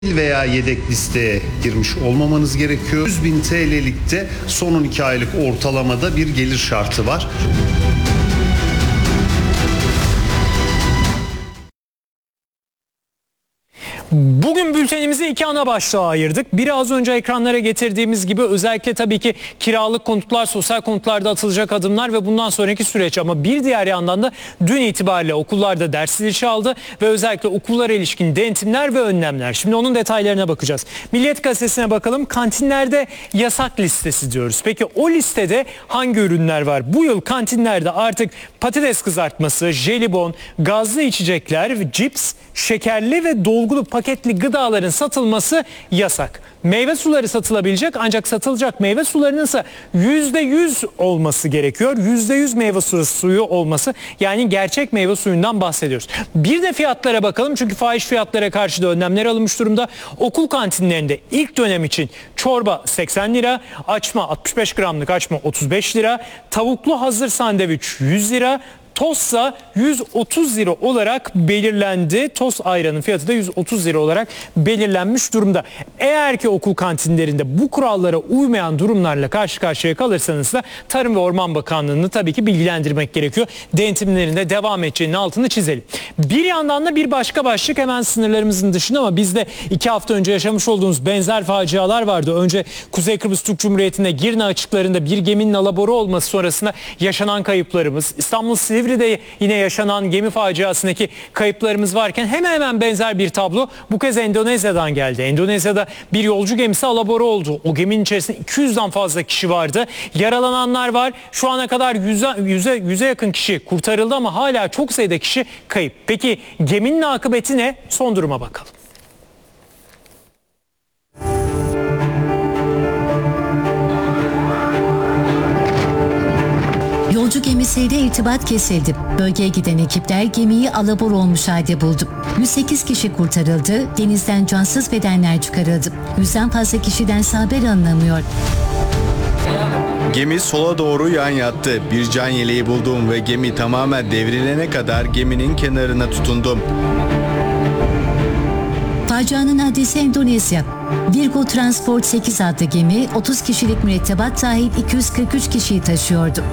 veya yedek listeye girmiş olmamanız gerekiyor. 100.000 TL'likte son 12 aylık ortalamada bir gelir şartı var. Bugün bültenimizi iki ana başlığa ayırdık. Biri az önce ekranlara getirdiğimiz gibi özellikle tabii ki kiralık konutlar, sosyal konutlarda atılacak adımlar ve bundan sonraki süreç. Ama bir diğer yandan da dün itibariyle okullarda ders zili çaldı ve özellikle okullara ilişkin denetimler ve önlemler. Şimdi onun detaylarına bakacağız. Milliyet Gazetesi'ne bakalım. Kantinlerde yasak listesi diyoruz. Peki o listede hangi ürünler var? Bu yıl kantinlerde artık patates kızartması, jelibon, gazlı içecekler, cips, şekerli ve dolgulu paketli gıdaların satılması yasak. Meyve suları satılabilecek ancak satılacak meyve sularının ise %100 olması gerekiyor. %100 meyve suyu olması, yani gerçek meyve suyundan bahsediyoruz. Bir de fiyatlara bakalım çünkü fahiş fiyatlara karşı da önlemler alınmış durumda. Okul kantinlerinde ilk dönem için çorba 80 lira, açma 65 gramlık açma 35 lira, tavuklu hazır sandviç 100 lira, Tostsa 130 lira olarak belirlendi. Tost ayranın fiyatı da 130 lira olarak belirlenmiş durumda. Eğer ki okul kantinlerinde bu kurallara uymayan durumlarla karşı karşıya kalırsanız da Tarım ve Orman Bakanlığı'nı tabii ki bilgilendirmek gerekiyor. Denetimlerinde devam edeceğinin altını çizelim. Bir yandan da bir başka başlık hemen sınırlarımızın dışında ama bizde 2 hafta önce yaşamış olduğumuz benzer facialar vardı. Önce Kuzey Kıbrıs Türk Cumhuriyeti'nde Girne açıklarında bir geminin alabora olması sonrasında yaşanan kayıplarımız, İstanbul Silivri'de yine yaşanan gemi faciasındaki kayıplarımız varken hemen benzer bir tablo bu kez Endonezya'dan geldi. Endonezya'da bir yolcu gemisi alabora oldu. O geminin içerisinde 200'den fazla kişi vardı. Yaralananlar var. Şu ana kadar 100'e yakın kişi kurtarıldı ama hala çok sayıda kişi kayıp. Peki geminin akıbeti ne? Son duruma bakalım. Yolcu gemisiyle irtibat kesildi. Bölgeye giden ekipler gemiyi alabora olmuş halde buldu. 108 kişi kurtarıldı, denizden cansız bedenler çıkarıldı. 100'den fazla kişiden haber alınamıyor. Gemi sola doğru yan yattı. Bir can yeleği buldum ve gemi tamamen devrilene kadar geminin kenarına tutundum. Facianın adresi Endonezya. Virgo Transport 8 adlı gemi 30 kişilik mürettebat dahil 243 kişiyi taşıyordu.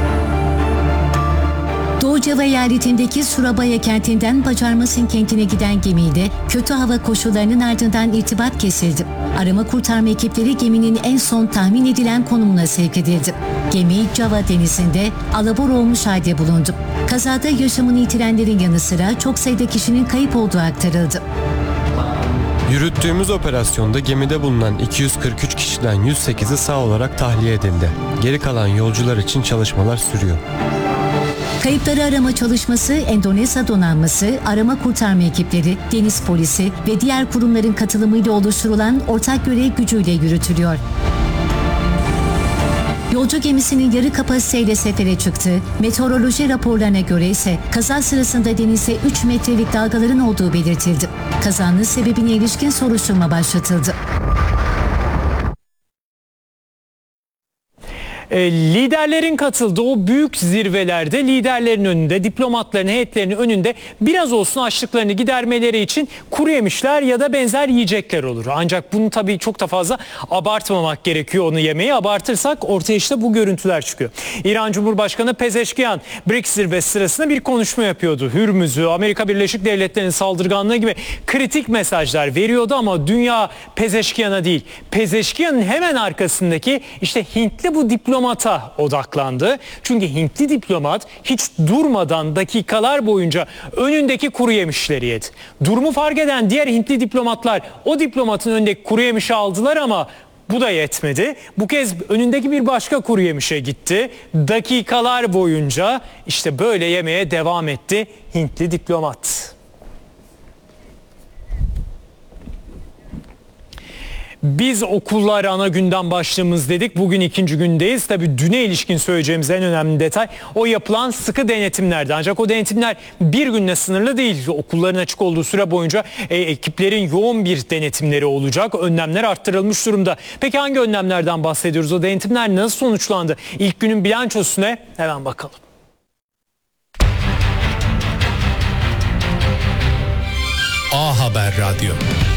Doğu Java eyaletindeki Surabaya kentinden Banjarmasin kentine giden gemiyle kötü hava koşullarının ardından irtibat kesildi. Arama kurtarma ekipleri geminin en son tahmin edilen konumuna sevk edildi. Gemi Java denizinde alabora olmuş halde bulundu. Kazada yaşamını yitirenlerin yanı sıra çok sayıda kişinin kayıp olduğu aktarıldı. Yürüttüğümüz operasyonda gemide bulunan 243 kişiden 108'i sağ olarak tahliye edildi. Geri kalan yolcular için çalışmalar sürüyor. Kayıpları arama çalışması Endonezya donanması, arama kurtarma ekipleri, deniz polisi ve diğer kurumların katılımıyla oluşturulan ortak görev gücüyle yürütülüyor. Yolcu gemisinin yarı kapasiteyle sefere çıktı. Meteoroloji raporlarına göre ise kaza sırasında denizde 3 metrelik dalgaların olduğu belirtildi. Kazanın sebebine ilişkin soruşturma başlatıldı. Liderlerin katıldığı o büyük zirvelerde liderlerin önünde, diplomatların heyetlerinin önünde biraz olsun açlıklarını gidermeleri için kuru yemişler ya da benzer yiyecekler olur. Ancak bunu tabii çok da fazla abartmamak gerekiyor, onu yemeyi. Abartırsak ortaya işte bu görüntüler çıkıyor. İran Cumhurbaşkanı Pezeşkiyan BRICS zirvesi sırasında bir konuşma yapıyordu. Hürmüz'ü, Amerika Birleşik Devletleri'nin saldırganlığı gibi kritik mesajlar veriyordu ama dünya Pezeşkiyan'a değil, Pezeşkiyan'ın hemen arkasındaki işte Hintli bu diplomata odaklandı. Çünkü Hintli diplomat hiç durmadan dakikalar boyunca önündeki kuru yemişleri yedi. Durumu fark eden diğer Hintli diplomatlar o diplomatın önündeki kuru yemişi aldılar ama bu da yetmedi. Bu kez önündeki bir başka kuru yemişe gitti. Dakikalar boyunca işte böyle yemeye devam etti Hintli diplomat. Biz okullar ana günden başlığımız dedik. Bugün ikinci gündeyiz. Tabii düne ilişkin söyleyeceğimiz en önemli detay o yapılan sıkı denetimlerdi. Ancak o denetimler bir günle sınırlı değil. Okulların açık olduğu süre boyunca ekiplerin yoğun bir denetimleri olacak. Önlemler arttırılmış durumda. Peki hangi önlemlerden bahsediyoruz? O denetimler nasıl sonuçlandı? İlk günün bilançosu ne? Hemen bakalım. A Haber Radyo.